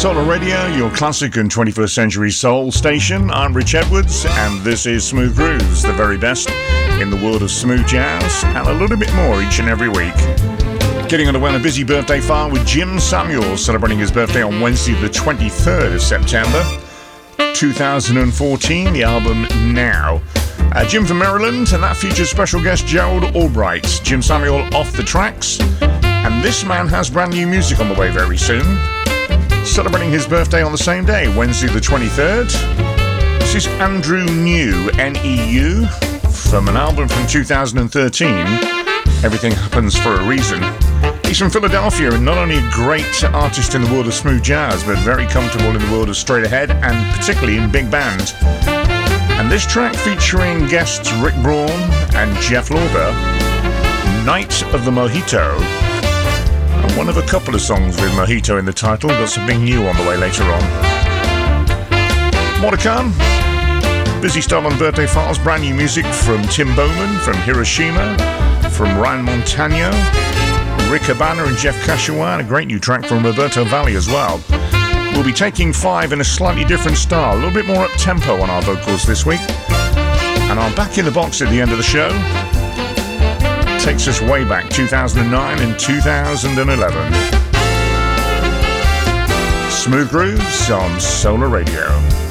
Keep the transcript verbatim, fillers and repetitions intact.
Solar Radio, your classic and twenty-first century soul station. I'm Rich Edwards, and this is Smooth Grooves, the very best in the world of smooth jazz, and a little bit more each and every week. Getting underway on a busy birthday file with Jim Samuels, celebrating his birthday on Wednesday the twenty-third of September, two thousand fourteen, the album Now. Uh, Jim from Maryland, and that features special guest Gerald Albright. Jim Samuel off the tracks, and this man has brand new music on the way very soon. Celebrating his birthday on the same day, Wednesday the twenty-third. This is Andrew New, N E U, from an album from two thousand thirteen, Everything Happens for a Reason. He's from Philadelphia, and not only a great artist in the world of smooth jazz, but very comfortable in the world of straight ahead, and particularly in big band. And this track featuring guests Rick Braun and Jeff Lorber, Night of the Mojito. And one of a couple of songs with Mojito in the title. Got something new on the way later on. More to come. Busy start on Birthday Files. Brand new music from Tim Bowman, from Hiroshima, from Ryan Montano, Rick Habana and Jeff Kashawan. A great new track from Roberto Valli as well. We'll be taking five in a slightly different style. A little bit more up-tempo on our vocals this week. And our Back in the Box at the end of the show takes us way back, two thousand nine and two thousand eleven. Smooth Grooves on Solar Radio.